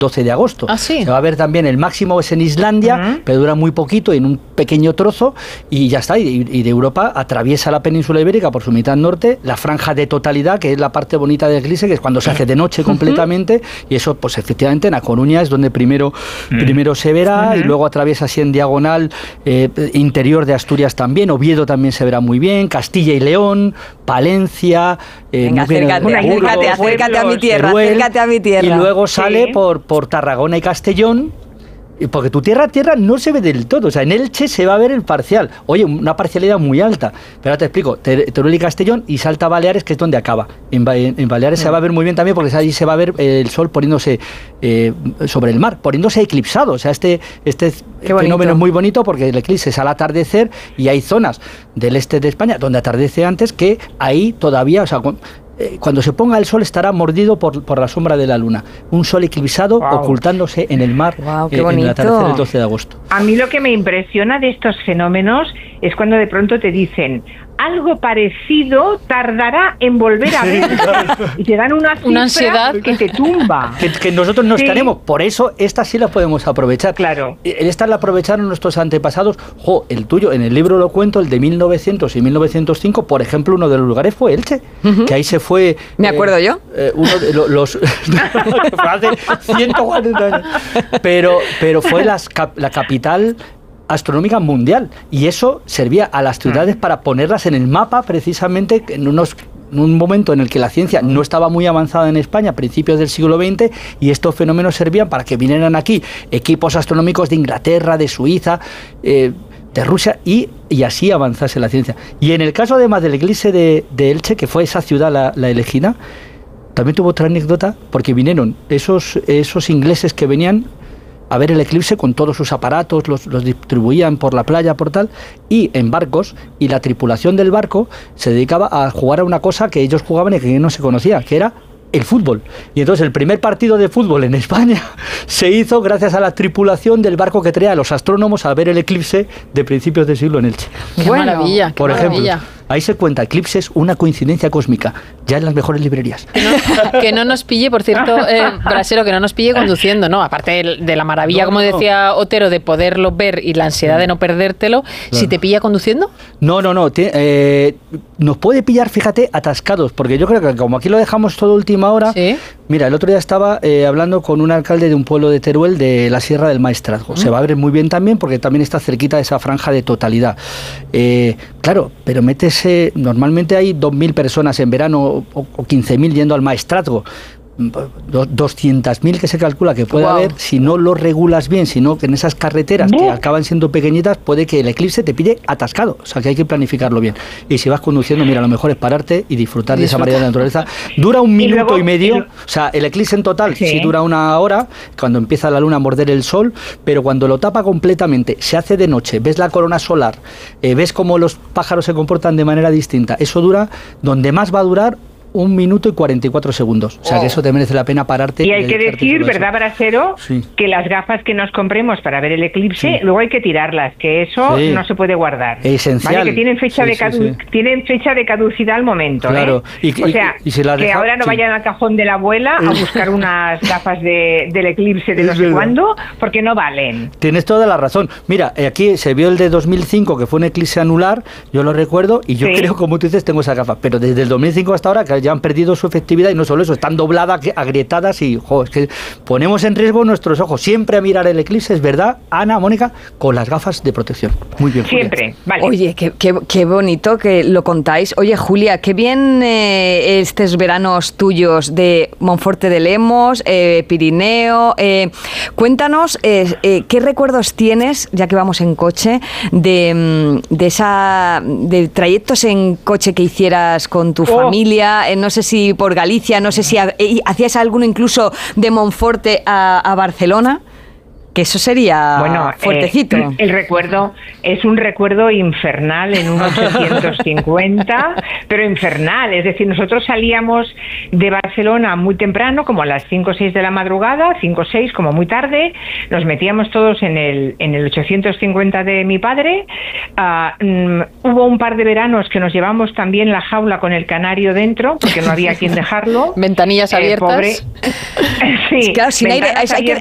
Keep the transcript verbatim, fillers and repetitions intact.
doce de agosto. ¿Ah, sí? Se va a ver también, el máximo es en Islandia, uh-huh. pero dura muy poquito, en un pequeño trozo, y ya está. Y, y de Europa atraviesa la península ibérica por su mitad norte, la franja de totalidad, que es la parte bonita del eclipse, que es cuando se hace de noche completamente, uh-huh. y eso, pues efectivamente, en A Coruña es donde primero, uh-huh. primero se verá, uh-huh. y luego atraviesa así en diagonal, eh, interior de Asturias también, Oviedo también se verá muy bien, Castilla y León, Palencia, eh, Venga, acércate, Burgos, acércate, acércate a mi tierra, Teruel, acércate a mi tierra. Y luego sale sí. por, por Tarragona y Castellón, porque tu tierra tierra no se ve del todo, o sea, en Elche se va a ver el parcial, oye, una parcialidad muy alta, pero ahora te explico, Teruel y Castellón, y salta a Baleares, que es donde acaba. En, en, en Baleares mm. se va a ver muy bien también, porque allí se va a ver el sol poniéndose eh, sobre el mar, poniéndose eclipsado, o sea, este, este fenómeno es muy bonito, porque el eclipse es al atardecer, y hay zonas del este de España donde atardece antes, que ahí todavía, o sea, cuando se ponga el sol estará mordido por, por la sombra de la luna. Un sol eclipsado wow. ocultándose en el mar wow, eh, en el atardecer del doce de agosto. A mí lo que me impresiona de estos fenómenos es cuando de pronto te dicen algo parecido tardará en volver a ver y te dan una, una ansiedad que te tumba. Que, que nosotros no sí. estaremos, por eso estas sí las podemos aprovechar. Claro. Estas las aprovecharon nuestros antepasados. Jo, el tuyo, en el libro lo cuento, el de mil novecientos y mil novecientos cinco, por ejemplo, uno de los lugares fue Elche, uh-huh. que ahí se fue... ¿Me eh, acuerdo yo? Eh, uno de los... los hace ciento cuarenta años. Pero, pero fue las, la capital astronómica mundial, y eso servía a las ciudades para ponerlas en el mapa, precisamente en unos en un momento en el que la ciencia no estaba muy avanzada en España, a principios del siglo veinte, y estos fenómenos servían para que vinieran aquí equipos astronómicos de Inglaterra, de Suiza, eh, de Rusia, y, y así avanzase la ciencia. Y en el caso además del eclipse de, de Elche, que fue esa ciudad la, la elegida, también tuvo otra anécdota, porque vinieron esos, esos ingleses que venían a ver el eclipse con todos sus aparatos, los, los distribuían por la playa, por tal, y en barcos, y la tripulación del barco se dedicaba a jugar a una cosa que ellos jugaban y que no se conocía, que era el fútbol. Y entonces el primer partido de fútbol en España se hizo gracias a la tripulación del barco que traía a los astrónomos a ver el eclipse de principios de siglo en Elche. ¡Qué bueno, maravilla! Qué por maravilla. ejemplo, ahí se cuenta eclipses, una coincidencia cósmica, ya en las mejores librerías. Que no, que no nos pille, por cierto, eh, Brasero, que no nos pille conduciendo, ¿no? Aparte de, de la maravilla, no, como no, decía Otero, de poderlo ver y la ansiedad de no perdértelo, claro. ¿Si te pilla conduciendo? No, no, no. Te, eh, nos puede pillar, fíjate, atascados, porque yo creo que como aquí lo dejamos todo última hora, ¿sí? Mira, el otro día estaba eh, hablando con un alcalde de un pueblo de Teruel, de la Sierra del Maestrazgo. ¿Mm? Se va a ver muy bien también, porque también está cerquita de esa franja de totalidad. Eh, claro, pero métese, normalmente hay dos mil personas en verano o, o quince mil yendo al Maestrazgo. doscientas mil que se calcula que puede wow. haber, si no lo regulas bien, sino que en esas carreteras que acaban siendo pequeñitas, puede que el eclipse te pille atascado, o sea que hay que planificarlo bien. Y si vas conduciendo, mira, lo mejor es pararte y disfrutar de esa maravilla de la naturaleza. Dura un minuto y, luego, y medio, y... o sea, el eclipse en total sí. sí dura una hora, cuando empieza la luna a morder el sol, pero cuando lo tapa completamente, se hace de noche, ves la corona solar, eh, ves cómo los pájaros se comportan de manera distinta, eso dura, donde más va a durar, un minuto y cuarenta y cuatro segundos. O sea, oh. que eso te merece la pena pararte. Y hay que decir, ¿verdad, Brasero? Sí. Que las gafas que nos compremos para ver el eclipse, sí. luego hay que tirarlas, que eso sí. no se puede guardar. Esencial. ¿Vale? Que tienen fecha, sí, de cadu- sí, sí. tienen fecha de caducidad al momento. Claro. ¿eh? Y, o sea, y, y si que deja, ahora no sí. vayan al cajón de la abuela a buscar unas gafas de, del eclipse de no sé cuándo, porque no valen. Tienes toda la razón. Mira, aquí se vio el de dos mil cinco, que fue un eclipse anular, yo lo recuerdo, y yo sí. creo, como tú dices, tengo esa gafa. Pero desde el dos mil cinco hasta ahora, que ya han perdido su efectividad, y no solo eso, están dobladas, agrietadas, y jo, es que ponemos en riesgo nuestros ojos siempre a mirar el eclipse, es verdad, Ana, Mónica, con las gafas de protección. Muy bien, Julia. Siempre, vale. Oye, qué, qué, qué bonito que lo contáis. Oye, Julia, qué bien eh, estos veranos tuyos de Monforte de Lemos, eh, Pirineo. Eh, cuéntanos eh, eh, qué recuerdos tienes, ya que vamos en coche, de, de esa de trayectos en coche que hicieras con tu oh. familia. Eh, no sé si por Galicia, no sé si ha, eh, hacías alguno incluso de Monforte a, a Barcelona. Que eso sería bueno, fuertecito. Eh, el recuerdo es un recuerdo infernal en un ochocientos cincuenta, pero infernal. Es decir, nosotros salíamos de Barcelona muy temprano, como a las cinco o seis de la madrugada, cinco o seis, como muy tarde. Nos metíamos todos en el, en el ochocientos cincuenta de mi padre. Uh, um, hubo un par de veranos que nos llevamos también la jaula con el canario dentro, porque no había quien dejarlo. Ventanillas abiertas. Eh, pobre. Sí, claro, sin aire, hay, hay, que,